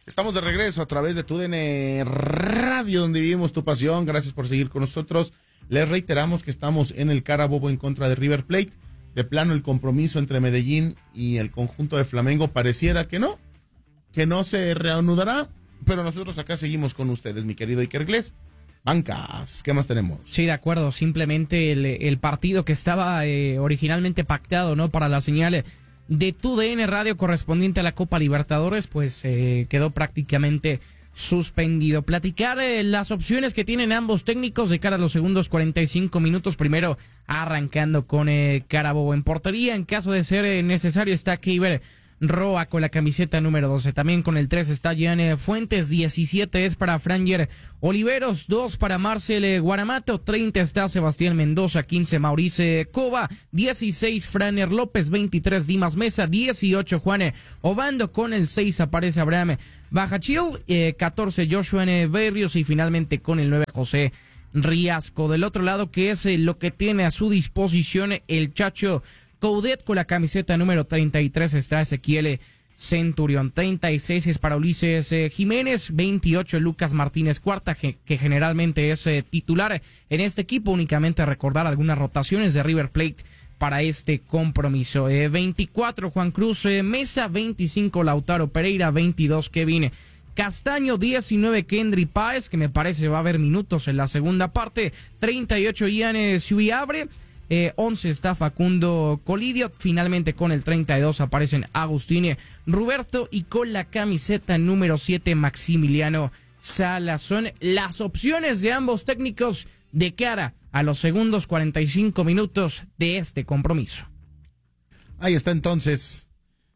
Estamos de regreso a través de TUDN Radio, donde vivimos tu pasión. Gracias por seguir con nosotros. Les reiteramos que estamos en el Carabobo en contra de River Plate. De plano, el compromiso entre Medellín y el conjunto de Flamengo pareciera que no se reanudará, pero nosotros acá seguimos con ustedes, mi querido Iker Gles. Bancas, ¿qué más tenemos? Sí, de acuerdo, simplemente el partido que estaba originalmente pactado, ¿no?, para la señal de TUDN Radio correspondiente a la Copa Libertadores, pues quedó prácticamente suspendido. Platicar las opciones que tienen ambos técnicos de cara a los segundos 45 minutos. Primero, arrancando con Carabobo en portería. En caso de ser necesario, está Keiber Roa con la camiseta número 12. También con el 3 está Jean Fuentes. 17 es para Franger Oliveros. 2 para Marcel Guaramato. 30 está Sebastián Mendoza. 15 Maurice Cova. 16 Franer López. 23 Dimas Mesa. 18 Juan Obando. Con el 6 aparece Abraham Bajachil. 14 Joshua Berrios. Y finalmente con el 9 José Riasco. Del otro lado, que es lo que tiene a su disposición el Chacho Coudet con la camiseta número 33, está Ezequiel Centurión. 36 es para Ulises Jiménez. 28 Lucas Martínez Cuarta, que generalmente es titular en este equipo. Únicamente recordar algunas rotaciones de River Plate para este compromiso. 24 Juan Cruz Mesa. 25 Lautaro Pereira. 22 Kevin Castaño. 19 Kendry Páez, que me parece va a haber minutos en la segunda parte. 38 Ian Suiabre. 11 está Facundo Colidio. Finalmente con el 32 aparecen Agustín Ruberto, y con la camiseta número 7 Maximiliano Salas. Son las opciones de ambos técnicos de cara a los segundos 45 minutos de este compromiso. Ahí está entonces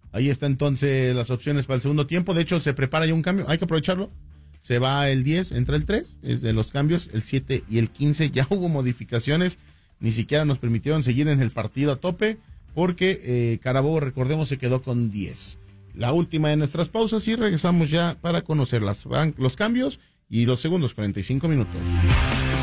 las opciones para el segundo tiempo. De hecho, se prepara ya un cambio, hay que aprovecharlo. Se va el 10, entra el 3, es de los cambios, el 7 y el 15. Ya hubo modificaciones. Ni siquiera nos permitieron seguir en el partido a tope, porque Carabobo, recordemos, se quedó con 10. La última de nuestras pausas, y regresamos ya para conocer los cambios y los segundos 45 minutos.